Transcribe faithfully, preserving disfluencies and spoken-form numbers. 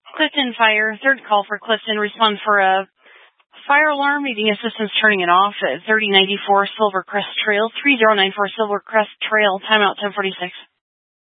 Clifton Fire, third call for Clifton. Respond for a fire alarm, needing assistance turning it off at thirty ninety-four Silvercrest Trail, three zero nine four Silvercrest Trail, timeout ten forty-six.